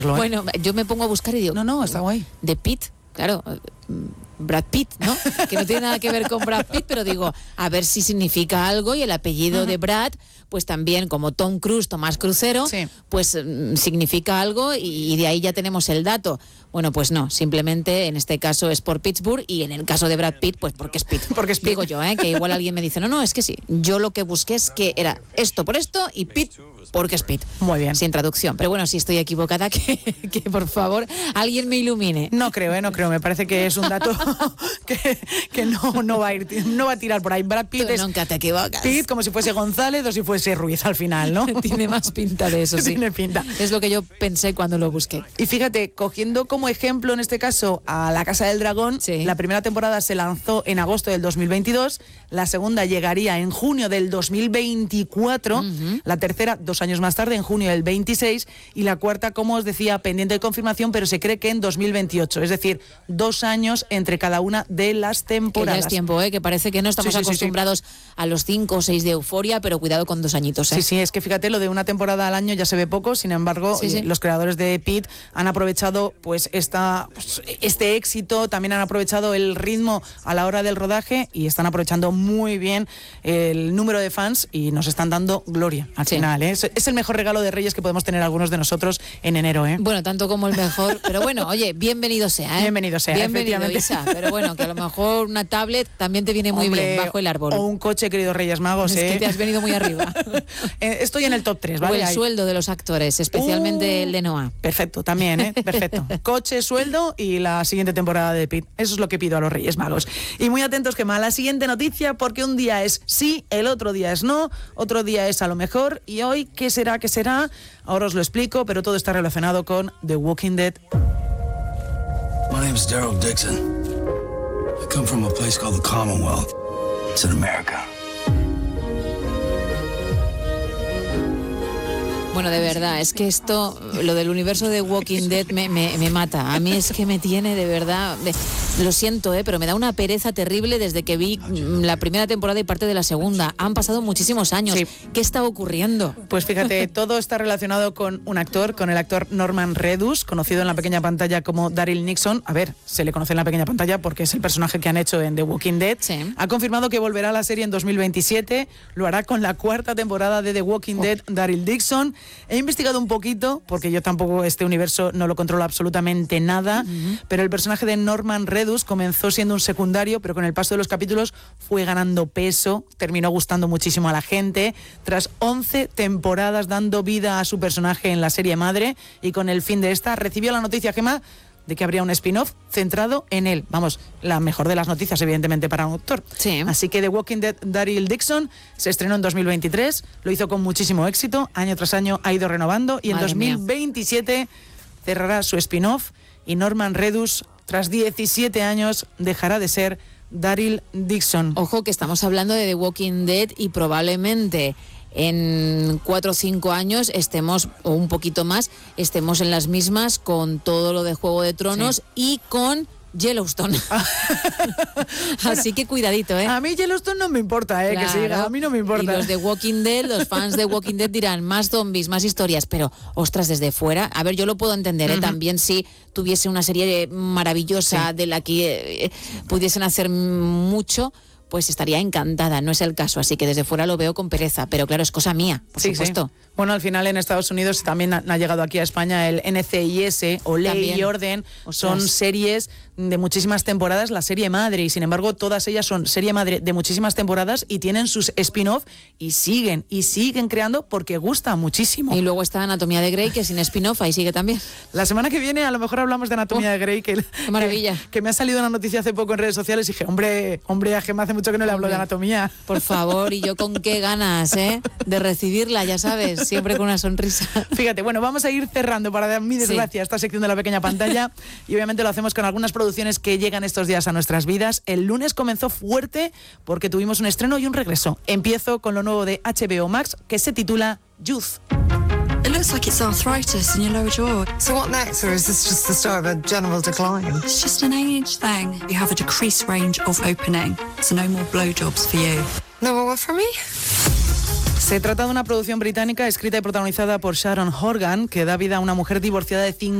Bueno, yo me pongo a buscar y digo... No, está guay. De Pitt, claro... Brad Pitt, ¿no? Que no tiene nada que ver con Brad Pitt, pero digo, a ver si significa algo, y el apellido de Brad, pues también como Tom Cruise, Tomás Crucero, sí, pues significa algo, y de ahí ya tenemos el dato. Bueno, pues no, simplemente en este caso es por Pittsburgh, y en el caso de Brad Pitt, pues porque es Pitt. Porque es Pitt. Digo yo, que igual alguien me dice, no, es que sí, yo lo que busqué es que era esto por esto y Pitt porque es Pitt. Muy bien. Sin traducción. Pero bueno, si estoy equivocada, que por favor alguien me ilumine. No creo. Me parece que es un dato que no va a tirar por ahí. Brad Pitt Tú es nunca te equivocas. Pitt, como si fuese González o si fuese Ruiz al final, ¿no? Tiene más pinta de eso, sí. Tiene pinta. Es lo que yo pensé cuando lo busqué. Y fíjate, cogiendo como ejemplo en este caso a La Casa del Dragón, sí, la primera temporada se lanzó en agosto del 2022, la segunda llegaría en junio del 2024, la tercera 2 años más tarde, en junio del 26, y la cuarta, como os decía, pendiente de confirmación, pero se cree que en 2028, es decir, 2 años entre cada una de las temporadas. Que ya es tiempo, que parece que no estamos acostumbrados a los 5 o 6 de Euforia, pero cuidado con 2 añitos. Sí, es que fíjate, lo de una temporada al año ya se ve poco, sin embargo, los creadores de Pitt han aprovechado pues este éxito, también han aprovechado el ritmo a la hora del rodaje y están aprovechando muy bien el número de fans y nos están dando gloria al final. Es el mejor regalo de Reyes que podemos tener algunos de nosotros en enero. Bueno, tanto como el mejor, pero bueno, oye, bienvenido sea. Bienvenido sea, efectivamente. Isa, pero bueno, que a lo mejor una tablet también te viene muy bien bajo el árbol. O un coche, queridos Reyes Magos. Es que te has venido muy arriba. Estoy en el top 3, ¿vale? O el sueldo de los actores, especialmente el de Noah. Perfecto, también, perfecto. Coche, sueldo y la siguiente temporada de Pitt. Eso es lo que pido a los Reyes Magos. Y muy atentos, que la siguiente noticia, porque un día es sí, el otro día es no, otro día es a lo mejor, y hoy, ¿qué será? Ahora os lo explico, pero todo está relacionado con The Walking Dead. My name's Daryl Dixon. I come from a place called the Commonwealth. It's in America. Bueno, de verdad, es que esto, lo del universo de Walking Dead me mata. A mí es que me tiene, de verdad, lo siento, pero me da una pereza terrible desde que vi la primera temporada y parte de la segunda. Han pasado muchísimos años. Sí. ¿Qué está ocurriendo? Pues fíjate, todo está relacionado con un actor, con el actor Norman Reedus, conocido en la pequeña pantalla como Daryl Dixon. A ver, se le conoce en la pequeña pantalla porque es el personaje que han hecho en The Walking Dead. Sí. Ha confirmado que volverá a la serie en 2027. Lo hará con la 4ª temporada de The Walking Dead, Daryl Dixon. He investigado un poquito, porque yo tampoco este universo no lo controlo absolutamente nada, pero el personaje de Norman Reedus comenzó siendo un secundario, pero con el paso de los capítulos fue ganando peso, terminó gustando muchísimo a la gente, tras 11 temporadas dando vida a su personaje en la serie madre, y con el fin de esta recibió la noticia, Gemma, de que habría un spin-off centrado en él. Vamos, la mejor de las noticias, evidentemente, para un actor. Sí. Así que The Walking Dead, Daryl Dixon, se estrenó en 2023, lo hizo con muchísimo éxito, año tras año ha ido renovando, y en 2027 cerrará su spin-off, y Norman Reedus, tras 17 años, dejará de ser Daryl Dixon. Ojo, que estamos hablando de The Walking Dead y probablemente en 4 o 5 años estemos, o un poquito más, estemos en las mismas con todo lo de Juego de Tronos y con Yellowstone. Así que cuidadito, A mí Yellowstone no me importa, claro, que siga, a mí no me importa. Y los de Walking Dead, los fans de Walking Dead dirán, más zombies, más historias, pero ostras, desde fuera, a ver, yo lo puedo entender, también si tuviese una serie maravillosa de la que pudiesen hacer mucho, pues estaría encantada, no es el caso, así que desde fuera lo veo con pereza, pero claro, es cosa mía, por supuesto. Sí. Bueno, al final en Estados Unidos también ha llegado aquí a España el NCIS o Ley y Orden. Son series de muchísimas temporadas, la serie madre, y sin embargo todas ellas son serie madre de muchísimas temporadas y tienen sus spin-off y siguen creando porque gusta muchísimo. Y luego está Anatomía de Grey, que sin spin-off ahí sigue también. La semana que viene a lo mejor hablamos de Anatomía de Grey, qué maravilla. Que me ha salido una noticia hace poco en redes sociales y dije, hombre, a Gemma hace mucho que no le hablo de anatomía. Por favor, y yo con qué ganas, de recibirla, ya sabes, siempre con una sonrisa. Fíjate, bueno, vamos a ir cerrando, para dar mi desgracia, esta sección de la pequeña pantalla, y obviamente lo hacemos con algunas producciones que llegan estos días a nuestras vidas. El lunes comenzó fuerte porque tuvimos un estreno y un regreso. Empiezo con lo nuevo de HBO Max, que se titula Youth. It looks like it's arthritis in your lower jaw. So what next, or is this just the start of a general decline? It's just an age thing. You have a decreased range of opening, so no more blowjobs for you. No more what for me? Se trata de una producción británica escrita y protagonizada por Sharon Horgan, que da vida a una mujer divorciada de